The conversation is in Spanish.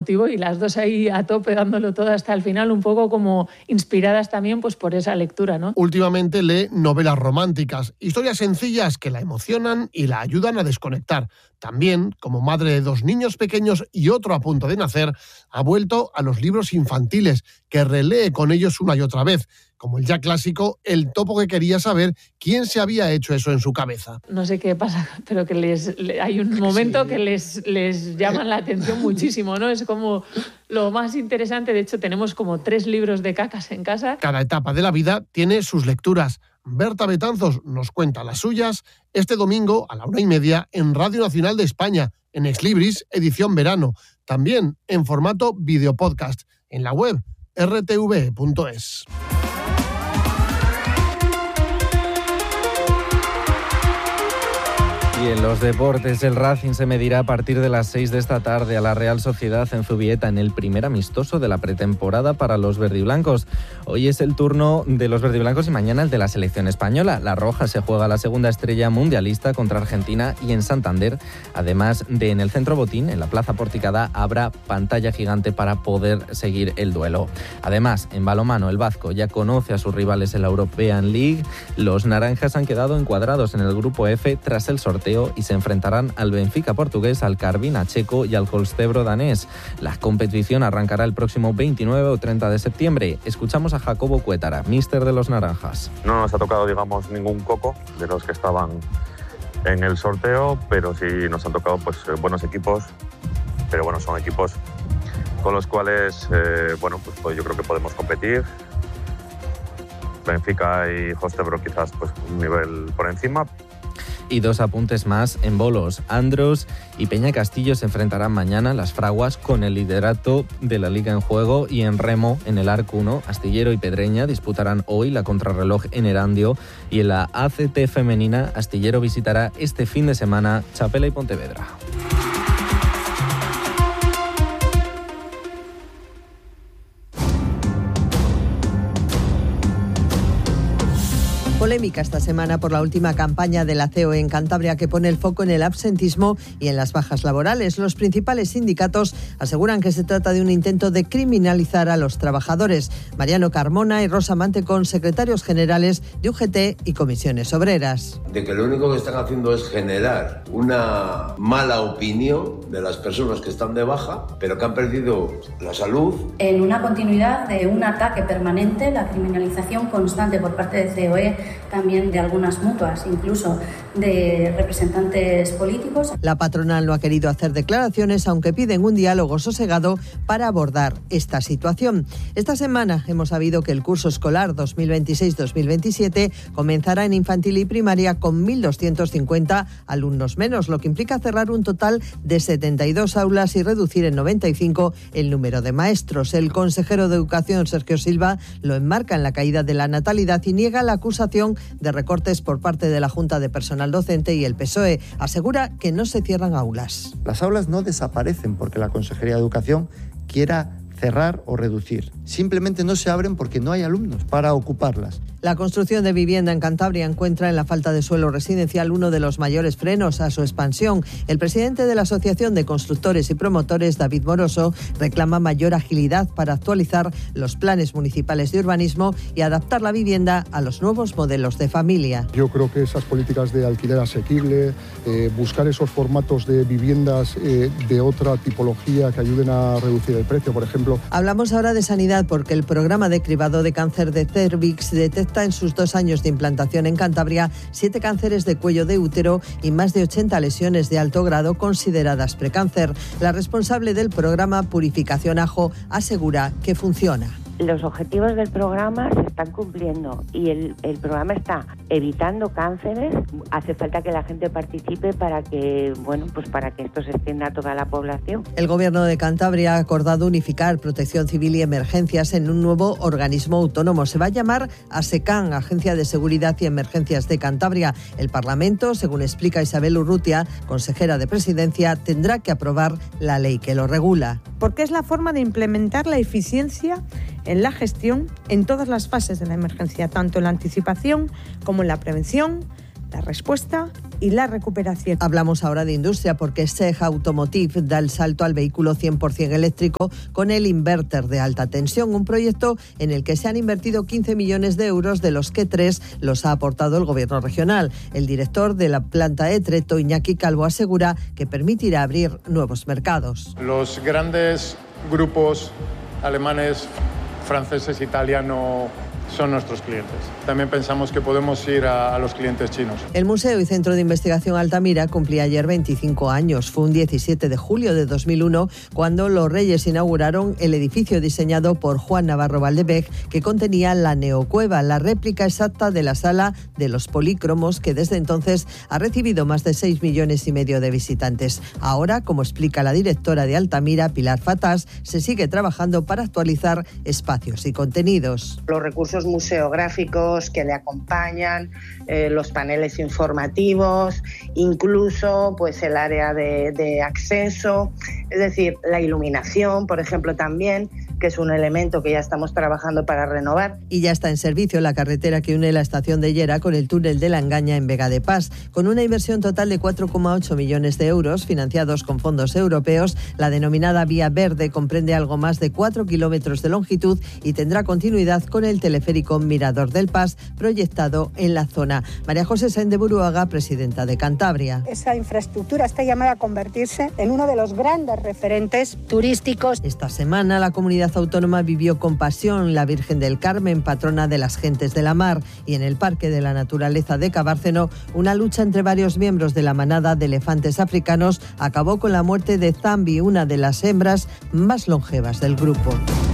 deportivo, y las dos ahí a tope dándolo todo hasta el final, un poco como inspiradas también pues por esa lectura, ¿no? Últimamente lee novelas románticas, historias sencillas que la emocionan y la ayudan a desconectar. También, como madre de 2 niños pequeños y otro a punto de nacer, ha vuelto a los libros infantiles, que relee con ellos una y otra vez, como el ya clásico El topo que quería saber quién se había hecho eso en su cabeza. No sé qué pasa, pero que hay un momento que les llaman la atención muchísimo, ¿no? Es como lo más interesante. De hecho, tenemos como 3 libros de cacas en casa. Cada etapa de la vida tiene sus lecturas. Berta Betanzos nos cuenta las suyas este domingo a la 1:30 en Radio Nacional de España, en Exlibris, edición verano. También en formato videopodcast, en la web rtv.es. Y en los deportes, el Racing se medirá a partir de las 6 de esta tarde a la Real Sociedad en Zubieta en el primer amistoso de la pretemporada para los verdiblancos. Hoy es el turno de los verdiblancos y mañana el de la selección española. La Roja se juega la segunda estrella mundialista contra Argentina y en Santander, además de en el Centro Botín, en la Plaza Porticada, habrá pantalla gigante para poder seguir el duelo. Además, en balonmano, el Vasco ya conoce a sus rivales en la European League. Los naranjas han quedado encuadrados en el grupo F tras el sorteo y se enfrentarán al Benfica portugués, al Carvina checo y al Holstebro danés. La competición arrancará el próximo 29 o 30 de septiembre. Escuchamos a Jacobo Cuétara, míster de los naranjas. No nos ha tocado, digamos, ningún coco de los que estaban en el sorteo, pero sí nos han tocado pues buenos equipos, pero bueno, son equipos con los cuales pues yo creo que podemos competir. Benfica y Holstebro quizás pues un nivel por encima. Y 2 apuntes más en bolos. Andros y Peña Castillo se enfrentarán mañana, las fraguas, con el liderato de la Liga en juego, y en remo, en el Arc 1, Astillero y Pedreña disputarán hoy la contrarreloj en Erandio, y en la ACT femenina, Astillero visitará este fin de semana Chapela y Pontevedra. Polémica esta semana por la última campaña de la COE en Cantabria, que pone el foco en el absentismo y en las bajas laborales. Los principales sindicatos aseguran que se trata de un intento de criminalizar a los trabajadores. Mariano Carmona y Rosa Mantecón, secretarios generales de UGT y comisiones obreras. De que lo único que están haciendo es generar una mala opinión de las personas que están de baja, pero que han perdido la salud. En una continuidad de un ataque permanente, la criminalización constante por parte de COE, también de algunas mutuas, incluso de representantes políticos. La patronal no ha querido hacer declaraciones, aunque piden un diálogo sosegado para abordar esta situación. Esta semana hemos sabido que el curso escolar 2026-2027 comenzará en infantil y primaria con 1.250 alumnos menos, lo que implica cerrar un total de 72 aulas y reducir en 95 el número de maestros. El consejero de Educación, Sergio Silva, lo enmarca en la caída de la natalidad y niega la acusación de recortes por parte de la Junta de Personal Docente y el PSOE. Asegura que no se cierran aulas. Las aulas no desaparecen porque la Consejería de Educación quiera cerrar o reducir. Simplemente no se abren porque no hay alumnos para ocuparlas. La construcción de vivienda en Cantabria encuentra en la falta de suelo residencial uno de los mayores frenos a su expansión. El presidente de la Asociación de Constructores y Promotores, David Moroso, reclama mayor agilidad para actualizar los planes municipales de urbanismo y adaptar la vivienda a los nuevos modelos de familia. Yo creo que esas políticas de alquiler asequible, buscar esos formatos de viviendas de otra tipología que ayuden a reducir el precio, por ejemplo. Hablamos ahora de sanidad porque el programa de cribado de cáncer de cérvix detecta en sus 2 años de implantación en Cantabria 7 cánceres de cuello de útero y más de 80 lesiones de alto grado consideradas precáncer. La responsable del programa, Purificación Ajo, asegura que funciona. Los objetivos del programa se están cumpliendo y el programa está evitando cánceres. Hace falta que la gente participe para que esto se extienda a toda la población. El Gobierno de Cantabria ha acordado unificar Protección Civil y Emergencias en un nuevo organismo autónomo. Se va a llamar ASECAN, Agencia de Seguridad y Emergencias de Cantabria. El Parlamento, según explica Isabel Urrutia, consejera de Presidencia, tendrá que aprobar la ley que lo regula. Porque es la forma de implementar la eficiencia en la gestión en todas las fases de la emergencia, tanto en la anticipación como en la prevención, la respuesta y la recuperación. Hablamos ahora de industria porque SEG Automotive da el salto al vehículo 100% eléctrico con el inverter de alta tensión, un proyecto en el que se han invertido 15 millones de euros, de los que 3 los ha aportado el gobierno regional. El director de la planta Etreto, Iñaki Calvo, asegura que permitirá abrir nuevos mercados. Los grandes grupos alemanes, franceses, italianos son nuestros clientes. También pensamos que podemos ir a los clientes chinos. El Museo y Centro de Investigación Altamira cumplía ayer 25 años. Fue un 17 de julio de 2001 cuando los Reyes inauguraron el edificio diseñado por Juan Navarro Valdeveg, que contenía la Neocueva, la réplica exacta de la Sala de los Polícromos, que desde entonces ha recibido más de 6,5 millones de visitantes. Ahora, como explica la directora de Altamira, Pilar Fatás, se sigue trabajando para actualizar espacios y contenidos. Los recursos museográficos que le acompañan, los paneles informativos, incluso pues el área de acceso, es decir, la iluminación, por ejemplo, también, que es un elemento que ya estamos trabajando para renovar. Y ya está en servicio la carretera que une la estación de Llera con el túnel de la Engaña en Vega de Pas. Con una inversión total de 4,8 millones de euros financiados con fondos europeos, la denominada Vía Verde comprende algo más de 4 kilómetros de longitud y tendrá continuidad con el teleférico Mirador del Pas, proyectado en la zona. María José Sáenz de Buruaga, presidenta de Cantabria. Esa infraestructura está llamada a convertirse en uno de los grandes referentes turísticos. Esta semana la comunidad autónoma vivió con pasión la Virgen del Carmen, patrona de las gentes de la mar, y en el Parque de la Naturaleza de Cabárceno, una lucha entre varios miembros de la manada de elefantes africanos acabó con la muerte de Zambi, una de las hembras más longevas del grupo.